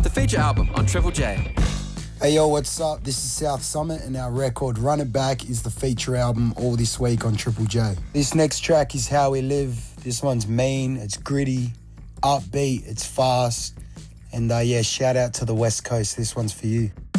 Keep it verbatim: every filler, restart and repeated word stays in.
the feature album on Triple J. Hey yo, what's up? This is South Summit and our record Run It Back is the feature album all this week on Triple J. This next track is How We Live. This one's mean, it's gritty, upbeat, it's fast. And uh, yeah, shout out to the West Coast. This one's for you.